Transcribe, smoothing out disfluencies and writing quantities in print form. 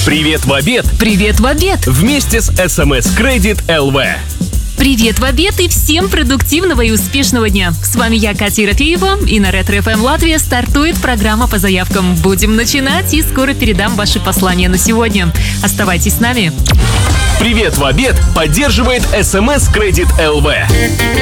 Привет в обед! Привет в обед! Вместе с СМС Кредит ЛВ. Привет в обед и всем продуктивного и успешного дня! С вами я, Катя Ерофеева, и на Ретро FM Латвия стартует программа по заявкам. Будем начинать, и скоро передам ваши послания на сегодня. Оставайтесь с нами. Привет в обед поддерживает СМС Кредит ЛВ.